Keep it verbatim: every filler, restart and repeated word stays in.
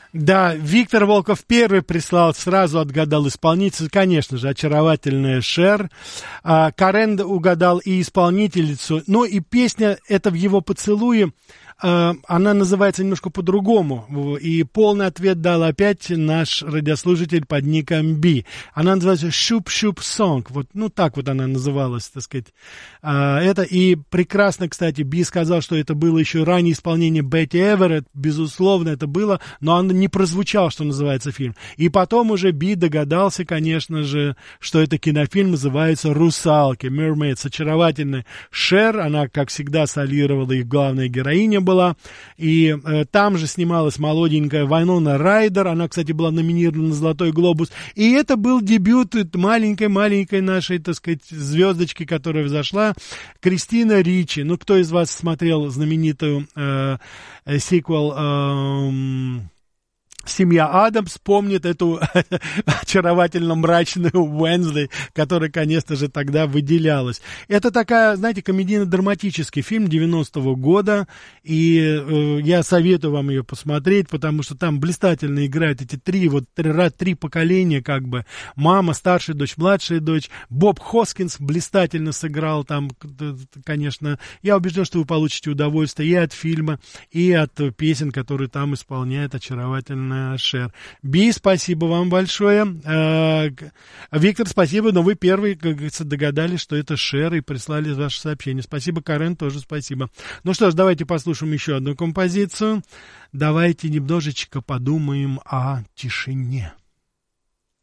Да, Виктор Волков первый прислал, сразу отгадал исполнитель, конечно же, очаровательная Шер. А, Карен угадал и исполнительницу, но и песня «Это в его поцелуе», а, она называется немножко по-другому, и полный ответ дал опять наш радиослушатель под ником Би. Она называется «Shoop-Shoop Song», вот, ну так вот она называлась, так сказать. А, это, и прекрасно, кстати, Би сказал, что это было еще раннее исполнение Бетти Эверетт, безусловно, это было, но он не прозвучал, что называется, фильм. И потом уже Би догадался, конечно же, что это кинофильм называется «Русалки», «Mermaids», очаровательная Шер, она, как всегда, солировала, их главная героиня была, и э, там же снималась молоденькая Вайнона Райдер, она, кстати, была номинирована на «Золотой глобус», и это был дебют маленькой-маленькой нашей, так сказать, звездочки, которая взошла, Кристина Ричи. Ну, кто из вас смотрел знаменитую э, э, сиквел э, «Семья Адамс», помнит эту очаровательно мрачную Уэнсдей, которая, конечно же, тогда выделялась. Это такая, знаете, комедийно-драматический фильм девяностого года, и э, я советую вам ее посмотреть, потому что там блистательно играют эти три, вот три, три поколения, как бы, мама, старшая дочь, младшая дочь. Боб Хоскинс блистательно сыграл там, конечно. Я убежден, что вы получите удовольствие и от фильма, и от песен, которые там исполняет очаровательная Шер. Би, спасибо вам большое. А, Виктор, спасибо, но вы первый, как говорится, догадались, что это Шер, и прислали ваше сообщение. Спасибо, Карен, тоже спасибо. Ну что ж, давайте послушаем еще одну композицию. Давайте немножечко подумаем о тишине.